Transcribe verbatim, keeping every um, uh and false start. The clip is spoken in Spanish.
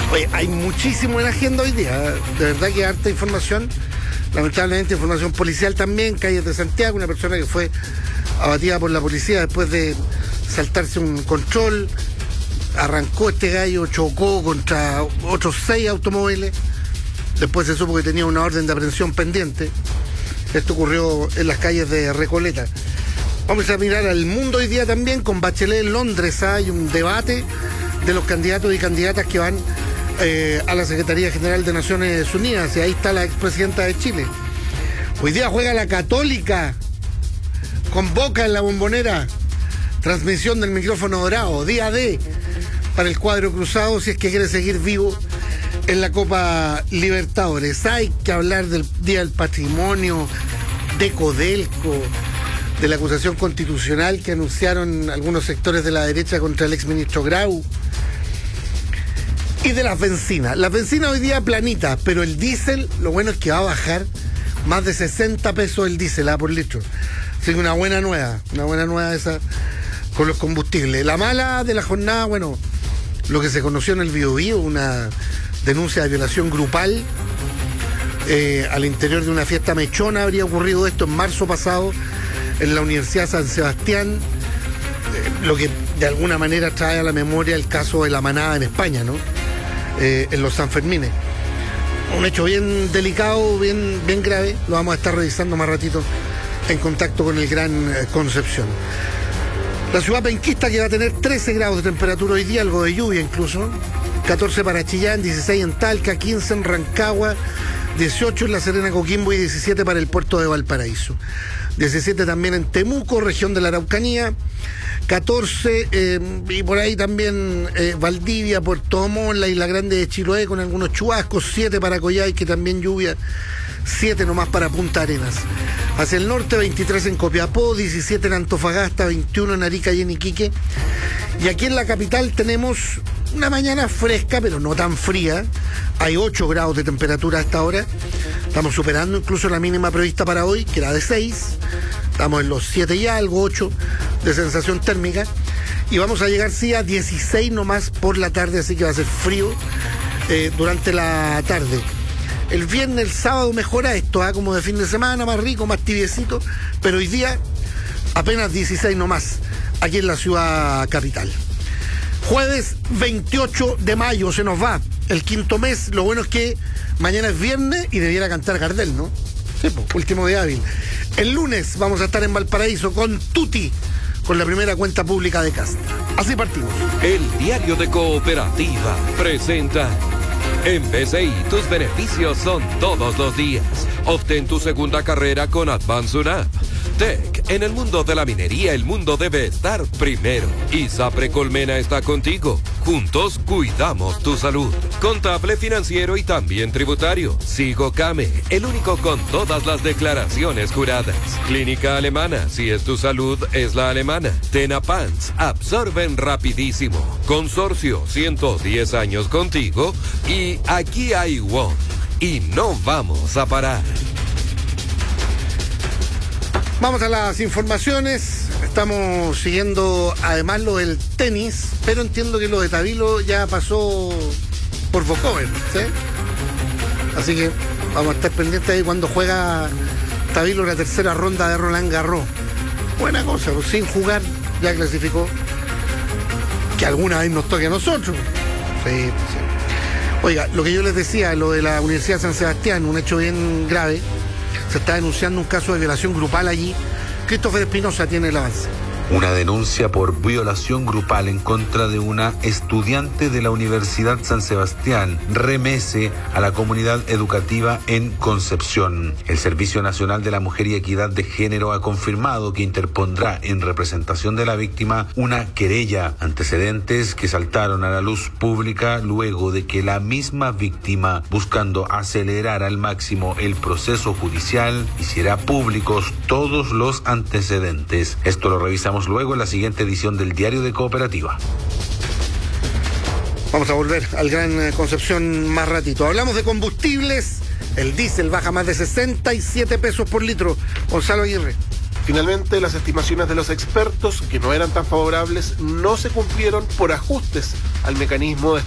Oye, hay muchísimo en la agenda hoy día, de verdad que hay harta información, lamentablemente información policial también, calles de Santiago, una persona que fue abatida por la policía después de saltarse un control, arrancó este gallo, chocó contra otros seis automóviles, después se supo que tenía una orden de aprehensión pendiente. Esto ocurrió en las calles de Recoleta. Vamos a mirar al mundo hoy día también, con Bachelet en Londres. Hay un debate de los candidatos y candidatas que van eh, a la Secretaría General de Naciones Unidas, y ahí está la expresidenta de Chile. Hoy día juega la Católica con Boca en la Bombonera, transmisión del micrófono dorado, día D para el cuadro cruzado, si es que quiere seguir vivo en la Copa Libertadores. Hay que hablar del Día del Patrimonio, de Codelco, de la acusación constitucional que anunciaron algunos sectores de la derecha contra el exministro Grau, y de las bencinas. Las bencinas hoy día planitas, pero el diésel, lo bueno es que va a bajar más de sesenta pesos el diésel ¿ah? por litro. Así que una buena nueva, una buena nueva esa con los combustibles. La mala de la jornada, bueno, lo que se conoció en el Biobío, una denuncia de violación grupal eh, al interior de una fiesta mechona. Habría ocurrido esto en marzo pasado en la Universidad San Sebastián, eh, lo que de alguna manera trae a la memoria el caso de la manada en España, ¿no? Eh, en los Sanfermines. Un hecho bien delicado, bien, bien grave, lo vamos a estar revisando más ratito en contacto con el Gran eh, Concepción. La ciudad penquista, que va a tener trece grados de temperatura hoy día, algo de lluvia incluso, catorce para Chillán, dieciséis en Talca, quince en Rancagua, dieciocho en La Serena, Coquimbo y diecisiete para el puerto de Valparaíso. diecisiete también en Temuco, región de la Araucanía, catorce eh, y por ahí también eh, Valdivia, Puerto Montt, la Isla Grande de Chiloé con algunos chubascos, siete para Coyhaique, también lluvia, siete nomás para Punta Arenas. Hacia el norte, veintitrés en Copiapó, diecisiete en Antofagasta, veintiuno en Arica y en Iquique. Y aquí en la capital tenemos una mañana fresca, pero no tan fría. Hay ocho grados de temperatura a esta hora. Estamos superando incluso la mínima prevista para hoy, que era de seis. Estamos en los siete y algo, ocho de sensación térmica. Y vamos a llegar, sí, a dieciséis nomás por la tarde, así que va a ser frío eh, durante la tarde. El viernes, el sábado mejora esto, ¿eh? Como de fin de semana, más rico, más tibiecito, pero hoy día apenas dieciséis nomás, aquí en la ciudad capital. Jueves veintiocho de mayo, se nos va el quinto mes. Lo bueno es que mañana es viernes y debiera cantar Gardel, ¿no? Sí, pues, último día hábil. El lunes vamos a estar en Valparaíso con Tuti, con la primera cuenta pública de Casta. Así partimos. El Diario de Cooperativa presenta: en B C I, tus beneficios son todos los días. Obtén tu segunda carrera con Advance Up. Tech, en el mundo de la minería, el mundo debe estar primero. ISAPRE Colmena está contigo. Juntos cuidamos tu salud. Contable, financiero y también tributario. Sigocame, el único con todas las declaraciones juradas. Clínica Alemana, si es tu salud, es la alemana. Tenapants, absorben rapidísimo. Consorcio, ciento diez años contigo. Y aquí hay WOM. Y no vamos a parar. Vamos a las informaciones. Estamos siguiendo además lo del tenis, pero entiendo que lo de Tabilo ya pasó por Bocover, ¿sí? Así que vamos a estar pendientes ahí cuando juega Tabilo la tercera ronda de Roland Garros. Buena cosa, pues sin jugar ya clasificó. Que alguna vez nos toque a nosotros. Sí, sí. Oiga, lo que yo les decía, lo de la Universidad de San Sebastián, un hecho bien grave. Se está denunciando un caso de violación grupal allí. Christopher Espinosa tiene el avance. Una denuncia por violación grupal en contra de una estudiante de la Universidad San Sebastián remece a la comunidad educativa en Concepción. El Servicio Nacional de la Mujer y Equidad de Género ha confirmado que interpondrá en representación de la víctima una querella, antecedentes que saltaron a la luz pública luego de que la misma víctima, buscando acelerar al máximo el proceso judicial, hiciera públicos todos los antecedentes. Esto lo revisamos luego en la siguiente edición del Diario de Cooperativa. Vamos a volver al Gran Concepción más ratito. Hablamos de combustibles. El diésel baja más de sesenta y siete pesos por litro. Gonzalo Aguirre. Finalmente, las estimaciones de los expertos, que no eran tan favorables, no se cumplieron por ajustes al mecanismo de